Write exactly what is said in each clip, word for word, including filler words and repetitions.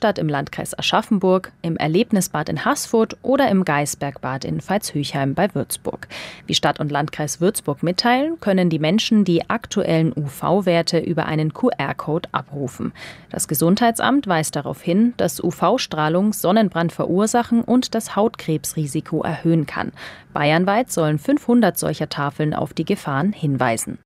Neustadt im Landkreis Aschaffenburg, im Erlebnisbad in Haßfurt oder im Geisbergbad in Veitshöchheim bei Würzburg. Wie Stadt und Landkreis Würzburg mitteilen, können die Menschen die aktuellen U V-Werte über einen Q R-Code abrufen. Das Gesundheitsamt weist darauf hin, dass U V-Strahlung Sonnenbrand verursachen und das Hautkrebsrisiko erhöhen kann. Bayernweit sollen fünfhundert solcher Tafeln auf die Gefahren hinweisen.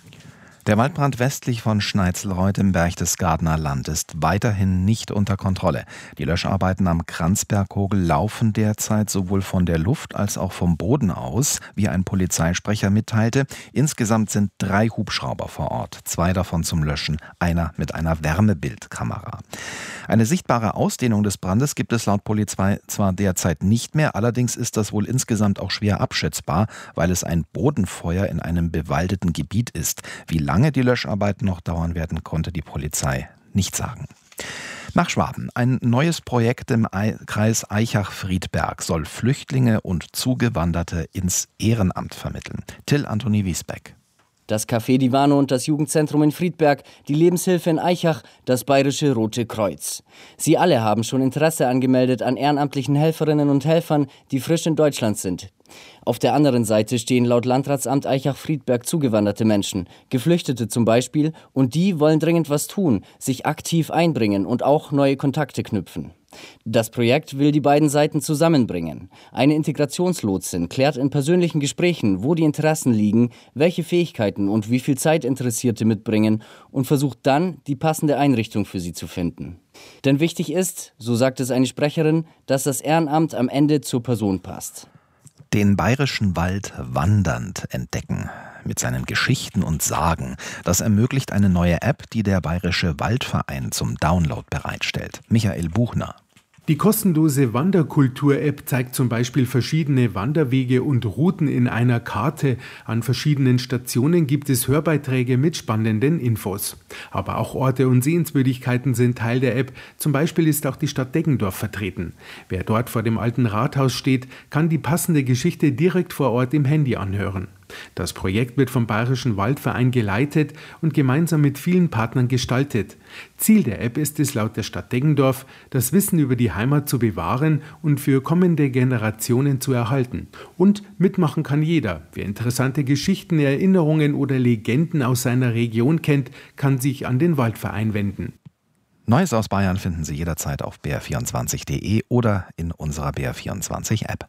Der Waldbrand westlich von Schneitzelreuth im Berchtesgadener Land ist weiterhin nicht unter Kontrolle. Die Löscharbeiten am Kranzberghogel laufen derzeit sowohl von der Luft als auch vom Boden aus, wie ein Polizeisprecher mitteilte. Insgesamt sind drei Hubschrauber vor Ort, zwei davon zum Löschen, einer mit einer Wärmebildkamera. Eine sichtbare Ausdehnung des Brandes gibt es laut Polizei zwar derzeit nicht mehr, allerdings ist das wohl insgesamt auch schwer abschätzbar, weil es ein Bodenfeuer in einem bewaldeten Gebiet ist. Wie lange die Löscharbeiten noch dauern werden, konnte die Polizei nicht sagen. Nach Schwaben. Ein neues Projekt im Kreis Aichach-Friedberg soll Flüchtlinge und Zugewanderte ins Ehrenamt vermitteln. Till Anthony Wiesbeck. Das Café Divano und das Jugendzentrum in Friedberg, die Lebenshilfe in Aichach, das Bayerische Rote Kreuz. Sie alle haben schon Interesse angemeldet an ehrenamtlichen Helferinnen und Helfern, die frisch in Deutschland sind. Auf der anderen Seite stehen laut Landratsamt Aichach-Friedberg zugewanderte Menschen, Geflüchtete zum Beispiel, und die wollen dringend was tun, sich aktiv einbringen und auch neue Kontakte knüpfen. Das Projekt will die beiden Seiten zusammenbringen. Eine Integrationslotsin klärt in persönlichen Gesprächen, wo die Interessen liegen, welche Fähigkeiten und wie viel Zeit Interessierte mitbringen und versucht dann, die passende Einrichtung für sie zu finden. Denn wichtig ist, so sagt es eine Sprecherin, dass das Ehrenamt am Ende zur Person passt. Den bayerischen Wald wandernd entdecken. Mit seinen Geschichten und Sagen. Das ermöglicht eine neue App, die der Bayerische Waldverein zum Download bereitstellt. Michael Buchner. Die kostenlose Wanderkultur-App zeigt zum Beispiel verschiedene Wanderwege und Routen in einer Karte. An verschiedenen Stationen gibt es Hörbeiträge mit spannenden Infos. Aber auch Orte und Sehenswürdigkeiten sind Teil der App. Zum Beispiel ist auch die Stadt Deggendorf vertreten. Wer dort vor dem alten Rathaus steht, kann die passende Geschichte direkt vor Ort im Handy anhören. Das Projekt wird vom Bayerischen Waldverein geleitet und gemeinsam mit vielen Partnern gestaltet. Ziel der App ist es laut der Stadt Deggendorf, das Wissen über die Heimat zu bewahren und für kommende Generationen zu erhalten. Und mitmachen kann jeder. Wer interessante Geschichten, Erinnerungen oder Legenden aus seiner Region kennt, kann sich an den Waldverein wenden. Neues aus Bayern finden Sie jederzeit auf b r vierundzwanzig punkt d e oder in unserer B R vierundzwanzig App.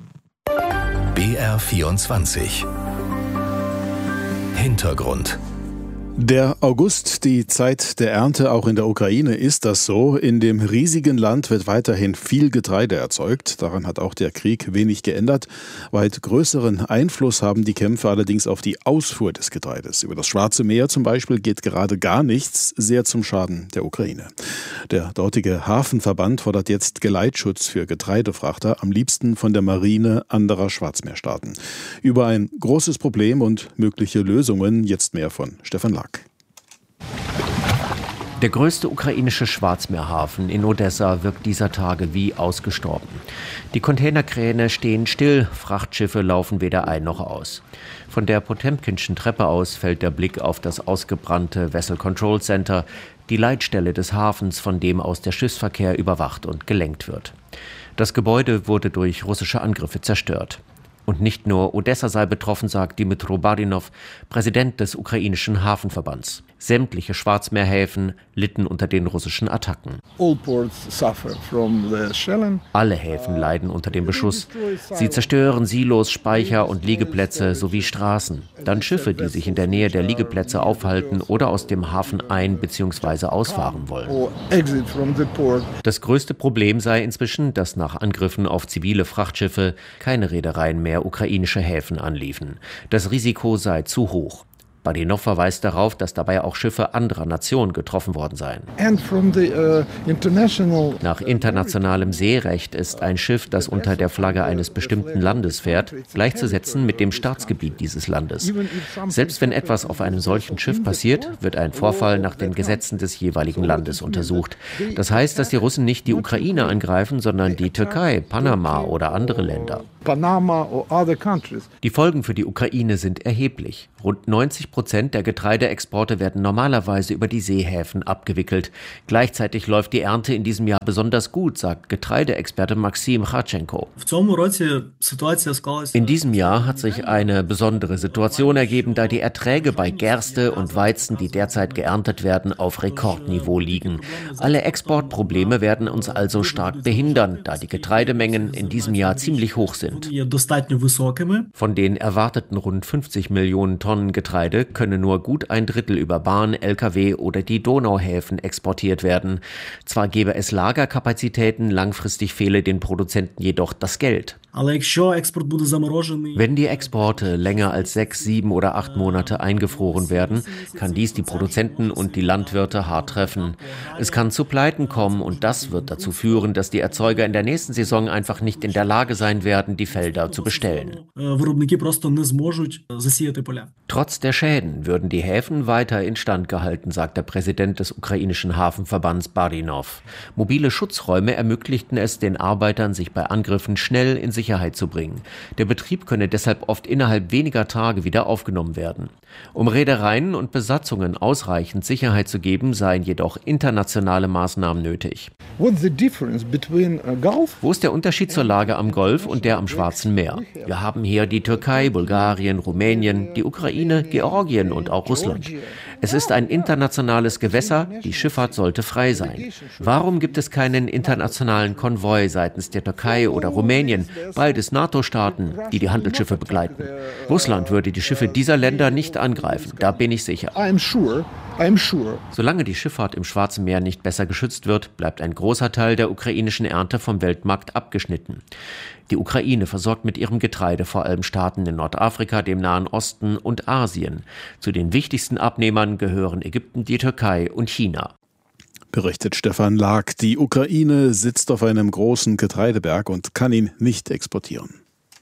B R vierundzwanzig Hintergrund. Der August, die Zeit der Ernte, auch in der Ukraine ist das so. In dem riesigen Land wird weiterhin viel Getreide erzeugt. Daran hat auch der Krieg wenig geändert. Weit größeren Einfluss haben die Kämpfe allerdings auf die Ausfuhr des Getreides. Über das Schwarze Meer zum Beispiel geht gerade gar nichts, sehr zum Schaden der Ukraine. Der dortige Hafenverband fordert jetzt Geleitschutz für Getreidefrachter, am liebsten von der Marine anderer Schwarzmeerstaaten. Über ein großes Problem und mögliche Lösungen jetzt mehr von Stefan Lack. Der größte ukrainische Schwarzmeerhafen in Odessa wirkt dieser Tage wie ausgestorben. Die Containerkräne stehen still, Frachtschiffe laufen weder ein noch aus. Von der Potemkinschen Treppe aus fällt der Blick auf das ausgebrannte Vessel Control Center, die Leitstelle des Hafens, von dem aus der Schiffsverkehr überwacht und gelenkt wird. Das Gebäude wurde durch russische Angriffe zerstört. Und nicht nur Odessa sei betroffen, sagt Dmytro Barinov, Präsident des ukrainischen Hafenverbands. Sämtliche Schwarzmeerhäfen litten unter den russischen Attacken. Alle Häfen leiden unter dem Beschuss. Sie zerstören Silos, Speicher und Liegeplätze sowie Straßen. Dann Schiffe, die sich in der Nähe der Liegeplätze aufhalten oder aus dem Hafen ein- bzw. ausfahren wollen. Das größte Problem sei inzwischen, dass nach Angriffen auf zivile Frachtschiffe keine Reedereien mehr ukrainische Häfen anliefen. Das Risiko sei zu hoch. Barinov verweist darauf, dass dabei auch Schiffe anderer Nationen getroffen worden seien. Nach internationalem Seerecht ist ein Schiff, das unter der Flagge eines bestimmten Landes fährt, gleichzusetzen mit dem Staatsgebiet dieses Landes. Selbst wenn etwas auf einem solchen Schiff passiert, wird ein Vorfall nach den Gesetzen des jeweiligen Landes untersucht. Das heißt, dass die Russen nicht die Ukraine angreifen, sondern die Türkei, Panama oder andere Länder. Panama or other countries. Die Folgen für die Ukraine sind erheblich. Rund neunzig Prozent der Getreideexporte werden normalerweise über die Seehäfen abgewickelt. Gleichzeitig läuft die Ernte in diesem Jahr besonders gut, sagt Getreideexperte Maxim Chadchenko. In diesem Jahr hat sich eine besondere Situation ergeben, da die Erträge bei Gerste und Weizen, die derzeit geerntet werden, auf Rekordniveau liegen. Alle Exportprobleme werden uns also stark behindern, da die Getreidemengen in diesem Jahr ziemlich hoch sind. Von den erwarteten rund fünfzig Millionen Tonnen Getreide können nur gut ein Drittel über Bahn, L K W oder die Donauhäfen exportiert werden. Zwar gäbe es Lagerkapazitäten, langfristig fehle den Produzenten jedoch das Geld. Wenn die Exporte länger als sechs, sieben oder acht Monate eingefroren werden, kann dies die Produzenten und die Landwirte hart treffen. Es kann zu Pleiten kommen und das wird dazu führen, dass die Erzeuger in der nächsten Saison einfach nicht in der Lage sein werden, die Felder zu bestellen. Trotz der Schäden würden die Häfen weiter instand gehalten, sagt der Präsident des ukrainischen Hafenverbands Barinov. Mobile Schutzräume ermöglichten es den Arbeitern, sich bei Angriffen schnell in Sicherheit zu bringen. Der Betrieb könne deshalb oft innerhalb weniger Tage wieder aufgenommen werden. Um Reedereien und Besatzungen ausreichend Sicherheit zu geben, seien jedoch internationale Maßnahmen nötig. What's the difference between a Gulf? Wo ist der Unterschied zur Lage am Golf und der am Schwarzen Meer? Wir haben hier die Türkei, Bulgarien, Rumänien, die Ukraine, Georgien und auch Russland. Es ist ein internationales Gewässer, die Schifffahrt sollte frei sein. Warum gibt es keinen internationalen Konvoi seitens der Türkei oder Rumänien, beides NATO-Staaten, die die Handelsschiffe begleiten? Russland würde die Schiffe dieser Länder nicht angreifen, da bin ich sicher. I'm sure, I'm sure. Solange die Schifffahrt im Schwarzen Meer nicht besser geschützt wird, bleibt ein großer Teil der ukrainischen Ernte vom Weltmarkt abgeschnitten. Die Ukraine versorgt mit ihrem Getreide vor allem Staaten in Nordafrika, dem Nahen Osten und Asien. Zu den wichtigsten Abnehmern gehören Ägypten, die Türkei und China. Berichtet Stefan Lag. Die Ukraine sitzt auf einem großen Getreideberg und kann ihn nicht exportieren.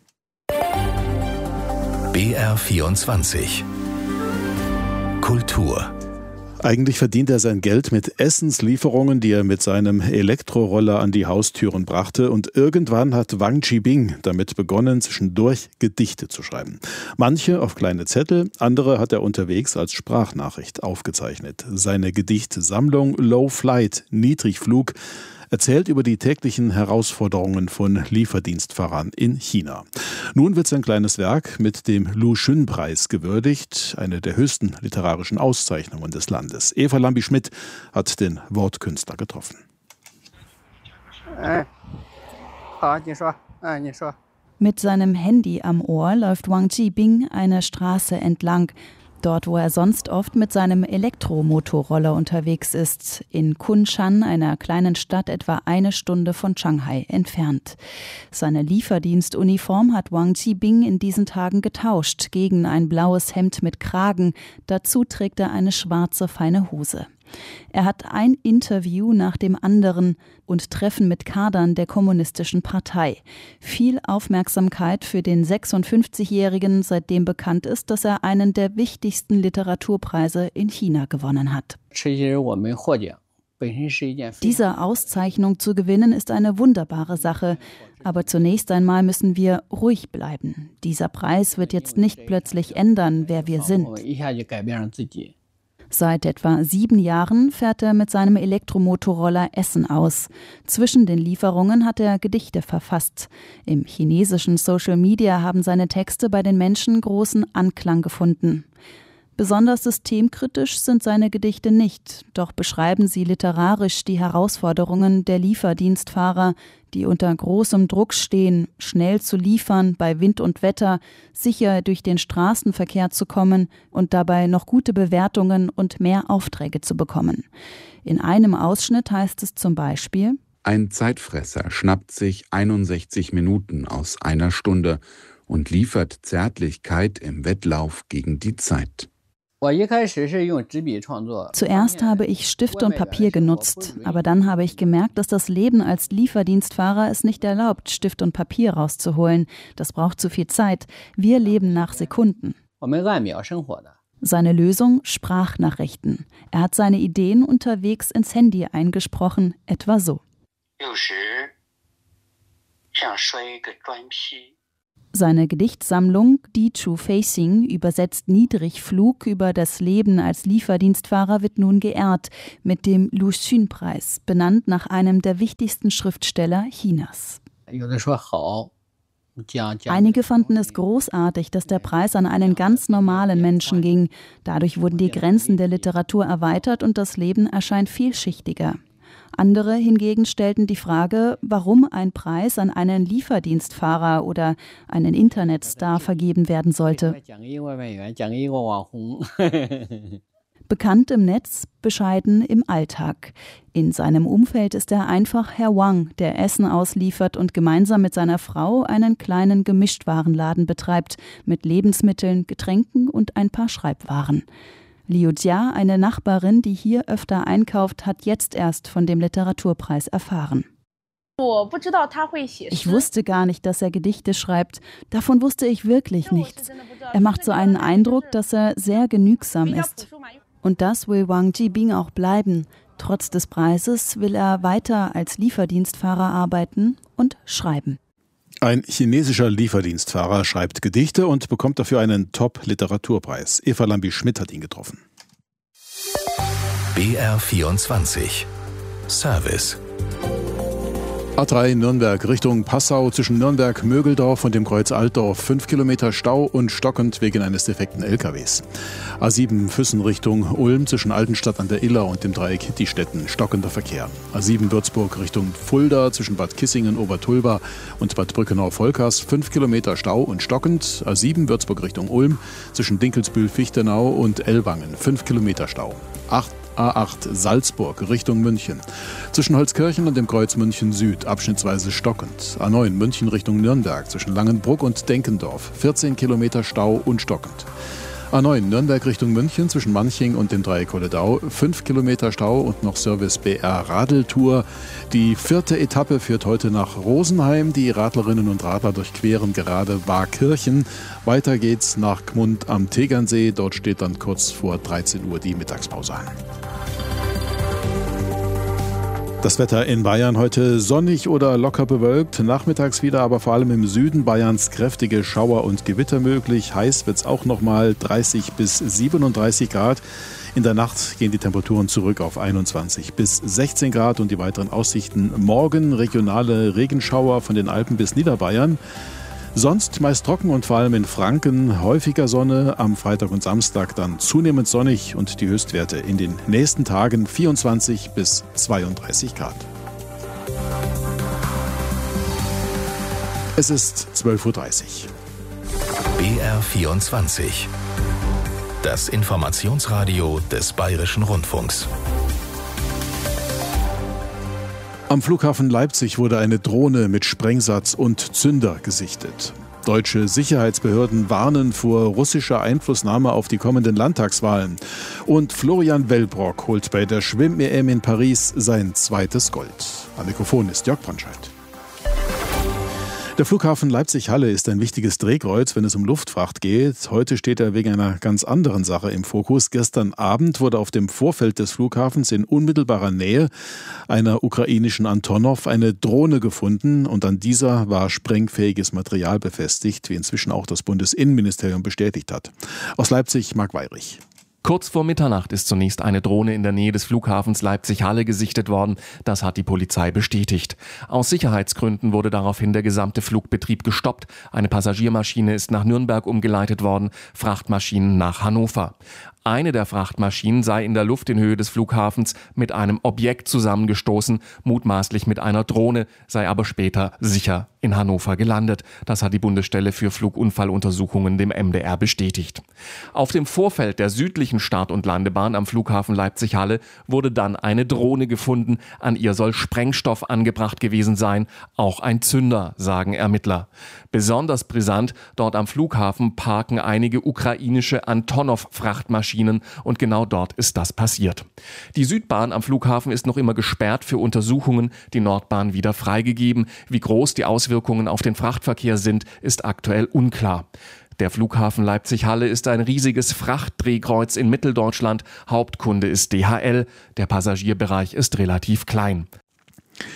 B R vierundzwanzig Kultur. Eigentlich verdient er sein Geld mit Essenslieferungen, die er mit seinem Elektroroller an die Haustüren brachte. Und irgendwann hat Wang Zhibing damit begonnen, zwischendurch Gedichte zu schreiben. Manche auf kleine Zettel, andere hat er unterwegs als Sprachnachricht aufgezeichnet. Seine Gedichtsammlung Low Flight, Niedrigflug, erzählt über die täglichen Herausforderungen von Lieferdienstfahrern in China. Nun wird sein kleines Werk mit dem Lu-Xun-Preis gewürdigt, eine der höchsten literarischen Auszeichnungen des Landes. Eva Lambi-Schmidt hat den Wortkünstler getroffen. Mit seinem Handy am Ohr läuft Wang Zhibing eine Straße entlang. Dort, wo er sonst oft mit seinem Elektromotorroller unterwegs ist, in Kunshan, einer kleinen Stadt etwa eine Stunde von Shanghai entfernt. Seine Lieferdienstuniform hat Wang Zhibing in diesen Tagen getauscht gegen ein blaues Hemd mit Kragen. Dazu trägt er eine schwarze feine Hose. Er hat ein Interview nach dem anderen und Treffen mit Kadern der Kommunistischen Partei. Viel Aufmerksamkeit für den sechsundfünfzigjährigen, seitdem bekannt ist, dass er einen der wichtigsten Literaturpreise in China gewonnen hat. Diese Auszeichnung zu gewinnen ist eine wunderbare Sache. Aber zunächst einmal müssen wir ruhig bleiben. Dieser Preis wird jetzt nicht plötzlich ändern, wer wir sind. Seit etwa sieben Jahren fährt er mit seinem Elektromotorroller Essen aus. Zwischen den Lieferungen hat er Gedichte verfasst. Im chinesischen Social Media haben seine Texte bei den Menschen großen Anklang gefunden. Besonders systemkritisch sind seine Gedichte nicht, doch beschreiben sie literarisch die Herausforderungen der Lieferdienstfahrer, die unter großem Druck stehen, schnell zu liefern, bei Wind und Wetter, sicher durch den Straßenverkehr zu kommen und dabei noch gute Bewertungen und mehr Aufträge zu bekommen. In einem Ausschnitt heißt es zum Beispiel: Ein Zeitfresser schnappt sich einundsechzig Minuten aus einer Stunde und liefert Zärtlichkeit im Wettlauf gegen die Zeit. Zuerst habe ich Stift und Papier genutzt, aber dann habe ich gemerkt, dass das Leben als Lieferdienstfahrer es nicht erlaubt, Stift und Papier rauszuholen. Das braucht zu viel Zeit. Wir leben nach Sekunden. Seine Lösung: Sprachnachrichten. Er hat seine Ideen unterwegs ins Handy eingesprochen, etwa so. Seine Gedichtsammlung Die Chu Facing, übersetzt Niedrigflug über das Leben als Lieferdienstfahrer, wird nun geehrt mit dem Lu Xun-Preis, benannt nach einem der wichtigsten Schriftsteller Chinas. Einige fanden es großartig, dass der Preis an einen ganz normalen Menschen ging. Dadurch wurden die Grenzen der Literatur erweitert und das Leben erscheint vielschichtiger. Andere hingegen stellten die Frage, warum ein Preis an einen Lieferdienstfahrer oder einen Internetstar vergeben werden sollte. Bekannt im Netz, bescheiden im Alltag. In seinem Umfeld ist er einfach Herr Wang, der Essen ausliefert und gemeinsam mit seiner Frau einen kleinen Gemischtwarenladen betreibt, mit Lebensmitteln, Getränken und ein paar Schreibwaren. Liu Jia, eine Nachbarin, die hier öfter einkauft, hat jetzt erst von dem Literaturpreis erfahren. Ich wusste gar nicht, dass er Gedichte schreibt. Davon wusste ich wirklich nichts. Er macht so einen Eindruck, dass er sehr genügsam ist. Und das will Wang Jibing auch bleiben. Trotz des Preises will er weiter als Lieferdienstfahrer arbeiten und schreiben. Ein chinesischer Lieferdienstfahrer schreibt Gedichte und bekommt dafür einen Top-Literaturpreis. Eva Lambi-Schmidt hat ihn getroffen. B R vierundzwanzig Service. A drei Nürnberg Richtung Passau, zwischen Nürnberg, Mögeldorf und dem Kreuz Altdorf. Fünf Kilometer Stau und stockend wegen eines defekten L K Ws. A sieben Füssen Richtung Ulm, zwischen Altenstadt an der Iller und dem Dreieck Hittistetten. Stockender Verkehr. A sieben Würzburg Richtung Fulda, zwischen Bad Kissingen, Obertulba und Bad Brückenau-Volkers. Fünf Kilometer Stau und stockend. A sieben Würzburg Richtung Ulm, zwischen Dinkelsbühl-Fichtenau und Ellwangen. Fünf Kilometer Stau. Acht A acht Salzburg Richtung München. Zwischen Holzkirchen und dem Kreuz München Süd abschnittsweise stockend. A neun München Richtung Nürnberg zwischen Langenbruck und Denkendorf. vierzehn Kilometer Stau und stockend. A neun Nürnberg Richtung München zwischen Manching und dem Dreieck Holledau. fünf Kilometer Stau und noch Service B R Radeltour. Die vierte Etappe führt heute nach Rosenheim. Die Radlerinnen und Radler durchqueren gerade Waakirchen. Weiter geht's nach Gmund am Tegernsee. Dort steht dann kurz vor dreizehn Uhr die Mittagspause an. Das Wetter in Bayern heute sonnig oder locker bewölkt, nachmittags wieder aber vor allem im Süden Bayerns kräftige Schauer und Gewitter möglich. Heiß wird es auch nochmal, dreißig bis siebenunddreißig Grad. In der Nacht gehen die Temperaturen zurück auf einundzwanzig bis sechzehn Grad und die weiteren Aussichten morgen regionale Regenschauer von den Alpen bis Niederbayern. Sonst meist trocken und vor allem in Franken häufiger Sonne, am Freitag und Samstag dann zunehmend sonnig und die Höchstwerte in den nächsten Tagen vierundzwanzig bis zweiunddreißig Grad. Es ist zwölf Uhr dreißig. B R vierundzwanzig. Das Informationsradio des Bayerischen Rundfunks. Am Flughafen Leipzig wurde eine Drohne mit Sprengsatz und Zünder gesichtet. Deutsche Sicherheitsbehörden warnen vor russischer Einflussnahme auf die kommenden Landtagswahlen. Und Florian Wellbrock holt bei der Schwimm-E M in Paris sein zweites Gold. Am Mikrofon ist Jörg Brandscheid. Der Flughafen Leipzig-Halle ist ein wichtiges Drehkreuz, wenn es um Luftfracht geht. Heute steht er wegen einer ganz anderen Sache im Fokus. Gestern Abend wurde auf dem Vorfeld des Flughafens in unmittelbarer Nähe einer ukrainischen Antonov eine Drohne gefunden und an dieser war sprengfähiges Material befestigt, wie inzwischen auch das Bundesinnenministerium bestätigt hat. Aus Leipzig, Marc Weyrich. Kurz vor Mitternacht ist zunächst eine Drohne in der Nähe des Flughafens Leipzig-Halle gesichtet worden. Das hat die Polizei bestätigt. Aus Sicherheitsgründen wurde daraufhin der gesamte Flugbetrieb gestoppt. Eine Passagiermaschine ist nach Nürnberg umgeleitet worden, Frachtmaschinen nach Hannover. Eine der Frachtmaschinen sei in der Luft in Höhe des Flughafens mit einem Objekt zusammengestoßen, mutmaßlich mit einer Drohne, sei aber später sicher in Hannover gelandet. Das hat die Bundesstelle für Flugunfalluntersuchungen dem M D R bestätigt. Auf dem Vorfeld der südlichen Start- und Landebahn am Flughafen Leipzig-Halle wurde dann eine Drohne gefunden. An ihr soll Sprengstoff angebracht gewesen sein, auch ein Zünder, sagen Ermittler. Besonders brisant, dort am Flughafen parken einige ukrainische Antonov-Frachtmaschinen und genau dort ist das passiert. Die Südbahn am Flughafen ist noch immer gesperrt für Untersuchungen, die Nordbahn wieder freigegeben. Wie groß die Auswirkungen auf den Frachtverkehr sind, ist aktuell unklar. Der Flughafen Leipzig-Halle ist ein riesiges Frachtdrehkreuz in Mitteldeutschland. Hauptkunde ist D H L. Der Passagierbereich ist relativ klein.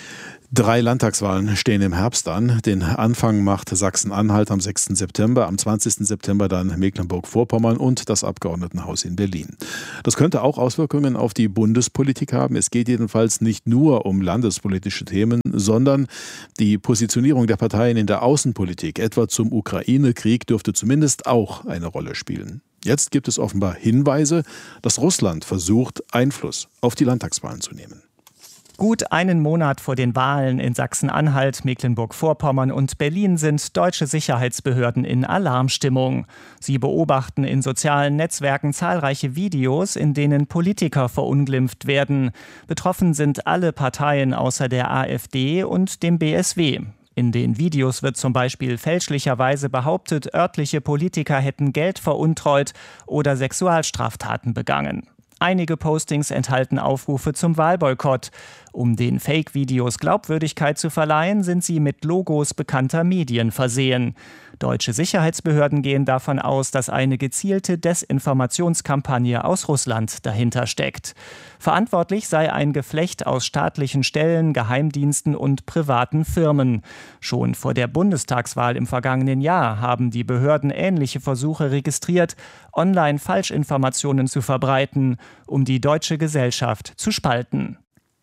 Drei Landtagswahlen stehen im Herbst an. Den Anfang macht Sachsen-Anhalt am sechsten September, am zwanzigsten September dann Mecklenburg-Vorpommern und das Abgeordnetenhaus in Berlin. Das könnte auch Auswirkungen auf die Bundespolitik haben. Es geht jedenfalls nicht nur um landespolitische Themen, sondern die Positionierung der Parteien in der Außenpolitik, etwa zum Ukraine-Krieg, dürfte zumindest auch eine Rolle spielen. Jetzt gibt es offenbar Hinweise, dass Russland versucht, Einfluss auf die Landtagswahlen zu nehmen. Gut einen Monat vor den Wahlen in Sachsen-Anhalt, Mecklenburg-Vorpommern und Berlin sind deutsche Sicherheitsbehörden in Alarmstimmung. Sie beobachten in sozialen Netzwerken zahlreiche Videos, in denen Politiker verunglimpft werden. Betroffen sind alle Parteien außer der AfD und dem B S W. In den Videos wird zum Beispiel fälschlicherweise behauptet, örtliche Politiker hätten Geld veruntreut oder Sexualstraftaten begangen. Einige Postings enthalten Aufrufe zum Wahlboykott. Um den Fake-Videos Glaubwürdigkeit zu verleihen, sind sie mit Logos bekannter Medien versehen. Deutsche Sicherheitsbehörden gehen davon aus, dass eine gezielte Desinformationskampagne aus Russland dahinter steckt. Verantwortlich sei ein Geflecht aus staatlichen Stellen, Geheimdiensten und privaten Firmen. Schon vor der Bundestagswahl im vergangenen Jahr haben die Behörden ähnliche Versuche registriert, online Falschinformationen zu verbreiten, um die deutsche Gesellschaft zu spalten.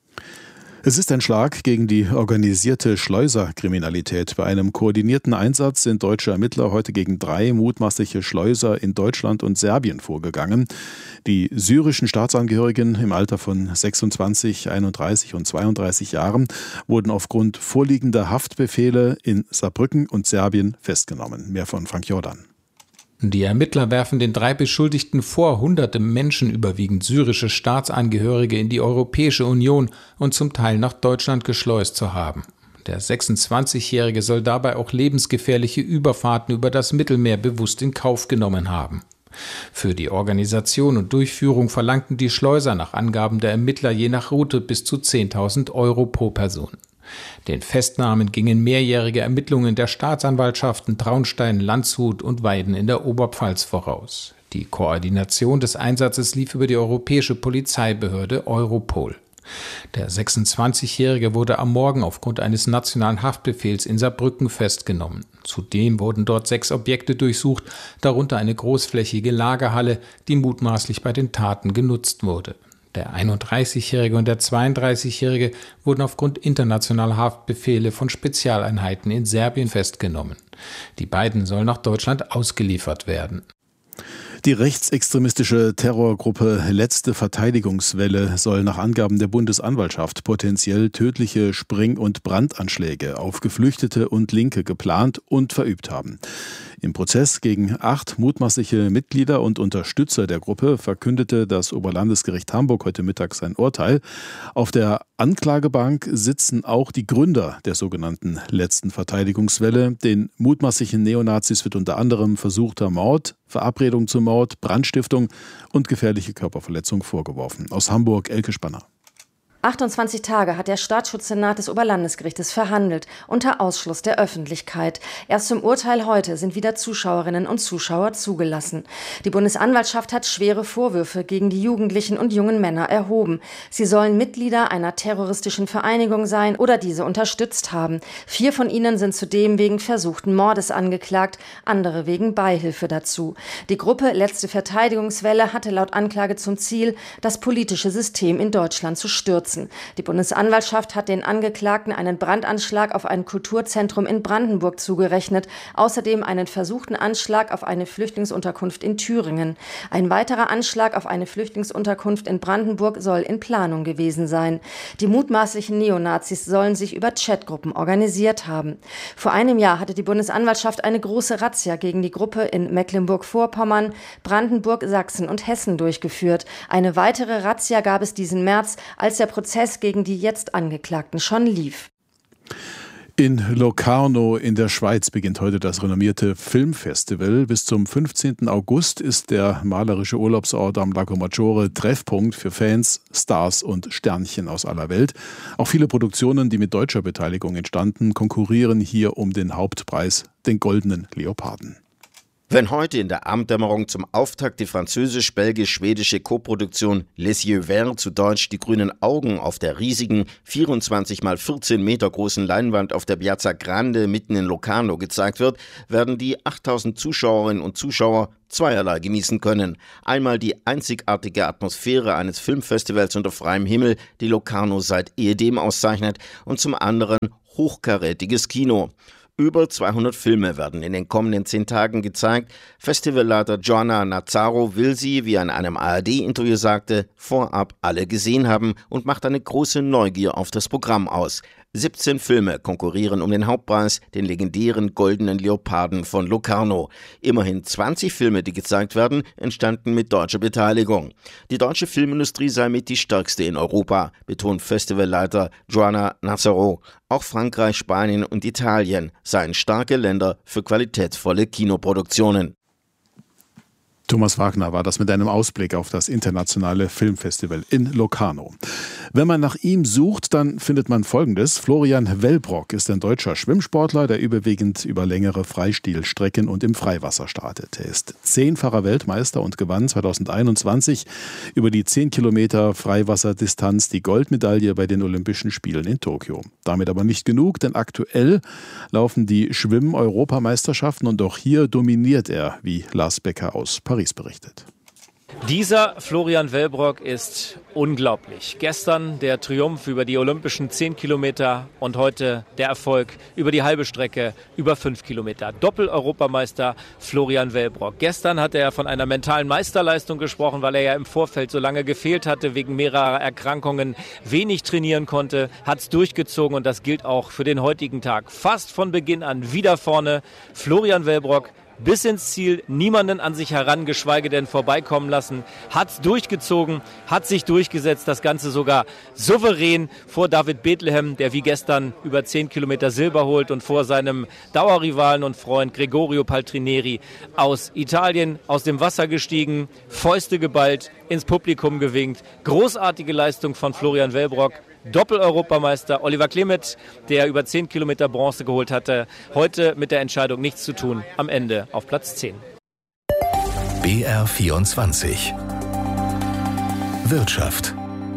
Es ist ein Schlag gegen die organisierte Schleuserkriminalität. Bei einem koordinierten Einsatz sind deutsche Ermittler heute gegen drei mutmaßliche Schleuser in Deutschland und Serbien vorgegangen. Die syrischen Staatsangehörigen im Alter von sechsundzwanzig, einunddreißig und zweiunddreißig Jahren wurden aufgrund vorliegender Haftbefehle in Saarbrücken und Serbien festgenommen. Mehr von Frank Jordan. Die Ermittler werfen den drei Beschuldigten vor, hunderte Menschen, überwiegend syrische Staatsangehörige, in die Europäische Union und zum Teil nach Deutschland geschleust zu haben. Der sechsundzwanzigjährige soll dabei auch lebensgefährliche Überfahrten über das Mittelmeer bewusst in Kauf genommen haben. Für die Organisation und Durchführung verlangten die Schleuser nach Angaben der Ermittler je nach Route bis zu zehntausend Euro pro Person. Den Festnahmen gingen mehrjährige Ermittlungen der Staatsanwaltschaften Traunstein, Landshut und Weiden in der Oberpfalz voraus. Die Koordination des Einsatzes lief über die europäische Polizeibehörde Europol. Der sechsundzwanzigjährige wurde am Morgen aufgrund eines nationalen Haftbefehls in Saarbrücken festgenommen. Zudem wurden dort sechs Objekte durchsucht, darunter eine großflächige Lagerhalle, die mutmaßlich bei den Taten genutzt wurde. Der einunddreißigjährige und der zweiunddreißigjährige wurden aufgrund internationaler Haftbefehle von Spezialeinheiten in Serbien festgenommen. Die beiden sollen nach Deutschland ausgeliefert werden. Die rechtsextremistische Terrorgruppe Letzte Verteidigungswelle soll nach Angaben der Bundesanwaltschaft potenziell tödliche Spring- und Brandanschläge auf Geflüchtete und Linke geplant und verübt haben. Im Prozess gegen acht mutmaßliche Mitglieder und Unterstützer der Gruppe verkündete das Oberlandesgericht Hamburg heute Mittag sein Urteil. Auf der Anklagebank sitzen auch die Gründer der sogenannten Letzten Verteidigungswelle. Den mutmaßlichen Neonazis wird unter anderem versuchter Mord, Verabredung zum Mord, Brandstiftung und gefährliche Körperverletzung vorgeworfen. Aus Hamburg, Elke Spanner. achtundzwanzig Tage hat der Staatsschutzsenat des Oberlandesgerichtes verhandelt, unter Ausschluss der Öffentlichkeit. Erst zum Urteil heute sind wieder Zuschauerinnen und Zuschauer zugelassen. Die Bundesanwaltschaft hat schwere Vorwürfe gegen die Jugendlichen und jungen Männer erhoben. Sie sollen Mitglieder einer terroristischen Vereinigung sein oder diese unterstützt haben. Vier von ihnen sind zudem wegen versuchten Mordes angeklagt, andere wegen Beihilfe dazu. Die Gruppe Letzte Verteidigungswelle hatte laut Anklage zum Ziel, das politische System in Deutschland zu stürzen. Die Bundesanwaltschaft hat den Angeklagten einen Brandanschlag auf ein Kulturzentrum in Brandenburg zugerechnet, außerdem einen versuchten Anschlag auf eine Flüchtlingsunterkunft in Thüringen. Ein weiterer Anschlag auf eine Flüchtlingsunterkunft in Brandenburg soll in Planung gewesen sein. Die mutmaßlichen Neonazis sollen sich über Chatgruppen organisiert haben. Vor einem Jahr hatte die Bundesanwaltschaft eine große Razzia gegen die Gruppe in Mecklenburg-Vorpommern, Brandenburg, Sachsen und Hessen durchgeführt. Eine weitere Razzia gab es diesen März, als der Prozess gegen die jetzt Angeklagten schon lief. In Locarno in der Schweiz beginnt heute das renommierte Filmfestival. Bis zum fünfzehnten August ist der malerische Urlaubsort am Lago Maggiore Treffpunkt für Fans, Stars und Sternchen aus aller Welt. Auch viele Produktionen, die mit deutscher Beteiligung entstanden, konkurrieren hier um den Hauptpreis, den Goldenen Leoparden. Wenn heute in der Abenddämmerung zum Auftakt die französisch-belgisch-schwedische Koproduktion Les Yeux Verts, zu Deutsch die grünen Augen, auf der riesigen vierundzwanzig mal vierzehn Meter großen Leinwand auf der Piazza Grande mitten in Locarno gezeigt wird, werden die achttausend Zuschauerinnen und Zuschauer zweierlei genießen können. Einmal die einzigartige Atmosphäre eines Filmfestivals unter freiem Himmel, die Locarno seit ehedem auszeichnet, und zum anderen hochkarätiges Kino. Über zweihundert Filme werden in den kommenden zehn Tagen gezeigt. Festivalleiter Joanna Nazzaro will sie, wie er in einem A R D-Interview sagte, vorab alle gesehen haben und macht eine große Neugier auf das Programm aus. siebzehn Filme konkurrieren um den Hauptpreis, den legendären Goldenen Leoparden von Locarno. Immerhin zwanzig Filme, die gezeigt werden, entstanden mit deutscher Beteiligung. Die deutsche Filmindustrie sei mit die stärkste in Europa, betont Festivalleiter Joanna Nazzaro. Auch Frankreich, Spanien und Italien seien starke Länder für qualitätsvolle Kinoproduktionen. Thomas Wagner war das mit einem Ausblick auf das internationale Filmfestival in Locarno. Wenn man nach ihm sucht, dann findet man Folgendes. Florian Wellbrock ist ein deutscher Schwimmsportler, der überwiegend über längere Freistilstrecken und im Freiwasser startet. Er ist zehnfacher Weltmeister und gewann zweitausendeinundzwanzig über die zehn Kilometer Freiwasserdistanz die Goldmedaille bei den Olympischen Spielen in Tokio. Damit aber nicht genug, denn aktuell laufen die Schwimm-Europameisterschaften und auch hier dominiert er, wie Lars Becker aus Paris berichtet. Dieser Florian Wellbrock ist unglaublich. Gestern der Triumph über die olympischen zehn Kilometer und heute der Erfolg über die halbe Strecke, über fünf Kilometer. Doppel-Europameister Florian Wellbrock. Gestern hat er von einer mentalen Meisterleistung gesprochen, weil er ja im Vorfeld so lange gefehlt hatte, wegen mehrerer Erkrankungen wenig trainieren konnte, hat es durchgezogen und das gilt auch für den heutigen Tag. Fast von Beginn an wieder vorne Florian Wellbrock. Bis ins Ziel, niemanden an sich heran, geschweige denn vorbeikommen lassen, hat's durchgezogen, hat sich durchgesetzt, das Ganze sogar souverän vor David Bethlehem, der wie gestern über zehn Kilometer Silber holt, und vor seinem Dauerrivalen und Freund Gregorio Paltrineri aus Italien aus dem Wasser gestiegen, Fäuste geballt, ins Publikum gewinkt. Großartige Leistung von Florian Wellbrock. Doppel-Europameister Oliver Klemet, der über zehn Kilometer Bronze geholt hatte, heute mit der Entscheidung nichts zu tun, am Ende auf Platz zehn. B R vierundzwanzig Wirtschaft.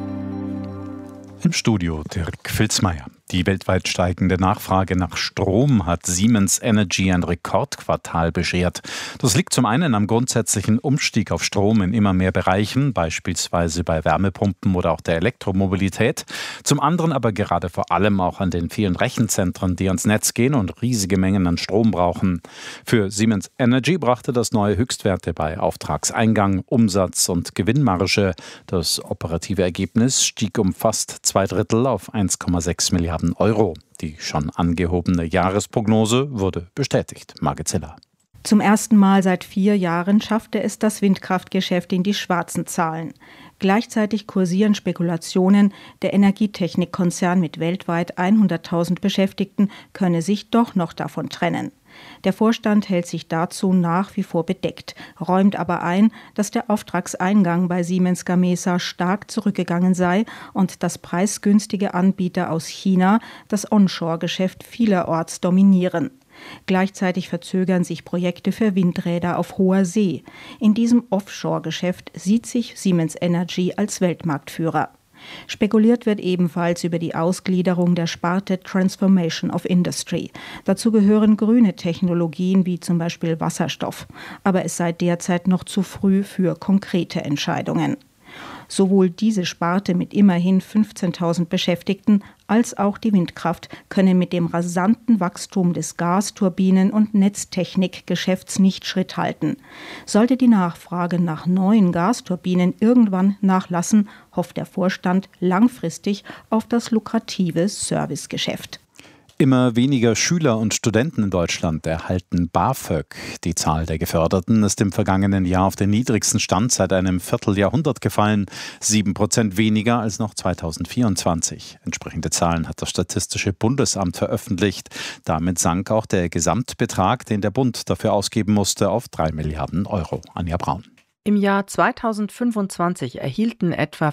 Im Studio Dirk Filzmeier. Die weltweit steigende Nachfrage nach Strom hat Siemens Energy ein Rekordquartal beschert. Das liegt zum einen am grundsätzlichen Umstieg auf Strom in immer mehr Bereichen, beispielsweise bei Wärmepumpen oder auch der Elektromobilität. Zum anderen aber gerade vor allem auch an den vielen Rechenzentren, die ans Netz gehen und riesige Mengen an Strom brauchen. Für Siemens Energy brachte das neue Höchstwerte bei Auftragseingang, Umsatz und Gewinnmarge. Das operative Ergebnis stieg um fast zwei Drittel auf eins Komma sechs Milliarden Euro. Die schon angehobene Jahresprognose wurde bestätigt. Margit Ziller. Zum ersten Mal seit vier Jahren schaffte es das Windkraftgeschäft in die schwarzen Zahlen. Gleichzeitig kursieren Spekulationen, der Energietechnikkonzern mit weltweit hunderttausend Beschäftigten könne sich doch noch davon trennen. Der Vorstand hält sich dazu nach wie vor bedeckt, räumt aber ein, dass der Auftragseingang bei Siemens Gamesa stark zurückgegangen sei und dass preisgünstige Anbieter aus China das Onshore-Geschäft vielerorts dominieren. Gleichzeitig verzögern sich Projekte für Windräder auf hoher See. In diesem Offshore-Geschäft sieht sich Siemens Energy als Weltmarktführer. Spekuliert wird ebenfalls über die Ausgliederung der Sparte Transformation of Industry. Dazu gehören grüne Technologien wie zum Beispiel Wasserstoff. Aber es sei derzeit noch zu früh für konkrete Entscheidungen. Sowohl diese Sparte mit immerhin fünfzehntausend Beschäftigten als auch die Windkraft können mit dem rasanten Wachstum des Gasturbinen- und Netztechnikgeschäfts nicht Schritt halten. Sollte die Nachfrage nach neuen Gasturbinen irgendwann nachlassen, hofft der Vorstand langfristig auf das lukrative Servicegeschäft. Immer weniger Schüler und Studenten in Deutschland erhalten BAföG. Die Zahl der Geförderten ist im vergangenen Jahr auf den niedrigsten Stand seit einem Vierteljahrhundert gefallen. Sieben Prozent weniger als noch zweitausendvierundzwanzig. Entsprechende Zahlen hat das Statistische Bundesamt veröffentlicht. Damit sank auch der Gesamtbetrag, den der Bund dafür ausgeben musste, auf drei Milliarden Euro. Anja Braun. Im Jahr zweitausendfünfundzwanzig erhielten etwa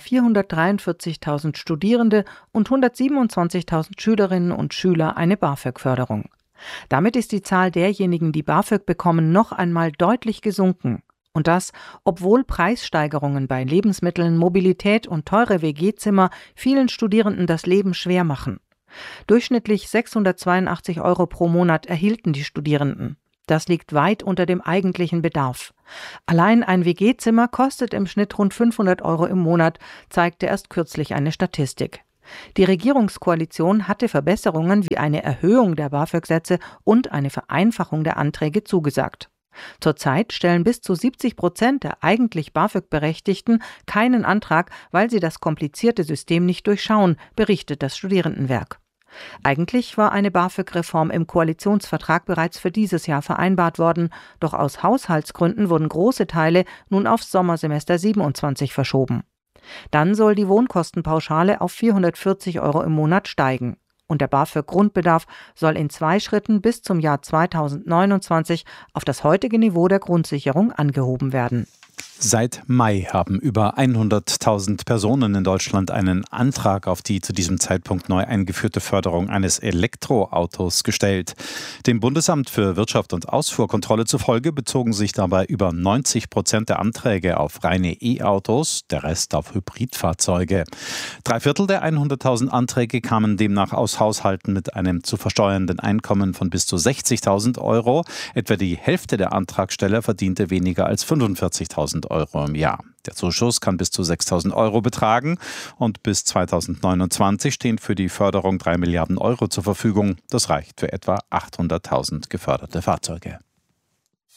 vierhundertdreiundvierzigtausend Studierende und hundertsiebenundzwanzigtausend Schülerinnen und Schüler eine BAföG-Förderung. Damit ist die Zahl derjenigen, die BAföG bekommen, noch einmal deutlich gesunken. Und das, obwohl Preissteigerungen bei Lebensmitteln, Mobilität und teure W G-Zimmer vielen Studierenden das Leben schwer machen. Durchschnittlich sechshundertzweiundachtzig Euro pro Monat erhielten die Studierenden. Das liegt weit unter dem eigentlichen Bedarf. Allein ein W G-Zimmer kostet im Schnitt rund fünfhundert Euro im Monat, zeigte erst kürzlich eine Statistik. Die Regierungskoalition hatte Verbesserungen wie eine Erhöhung der BAföG-Sätze und eine Vereinfachung der Anträge zugesagt. Zurzeit stellen bis zu siebzig Prozent der eigentlich BAföG-Berechtigten keinen Antrag, weil sie das komplizierte System nicht durchschauen, berichtet das Studierendenwerk. Eigentlich war eine BAföG-Reform im Koalitionsvertrag bereits für dieses Jahr vereinbart worden, doch aus Haushaltsgründen wurden große Teile nun aufs Sommersemester siebenundzwanzig verschoben. Dann soll die Wohnkostenpauschale auf vierhundertvierzig Euro im Monat steigen. Und der BAföG-Grundbedarf soll in zwei Schritten bis zum Jahr zweitausendneunundzwanzig auf das heutige Niveau der Grundsicherung angehoben werden. Seit Mai haben über hunderttausend Personen in Deutschland einen Antrag auf die zu diesem Zeitpunkt neu eingeführte Förderung eines Elektroautos gestellt. Dem Bundesamt für Wirtschaft und Ausfuhrkontrolle zufolge bezogen sich dabei über neunzig Prozent der Anträge auf reine E-Autos, der Rest auf Hybridfahrzeuge. Drei Viertel der hunderttausend Anträge kamen demnach aus Haushalten mit einem zu versteuernden Einkommen von bis zu sechzigtausend Euro. Etwa die Hälfte der Antragsteller verdiente weniger als fünfundvierzigtausend Euro im Jahr. Der Zuschuss kann bis zu sechstausend Euro betragen und bis zweitausendneunundzwanzig stehen für die Förderung drei Milliarden Euro zur Verfügung. Das reicht für etwa achthunderttausend geförderte Fahrzeuge.